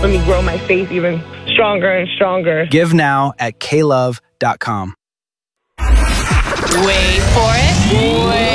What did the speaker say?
helping me grow my faith even stronger and stronger. Give now at klove.com. Wait for it.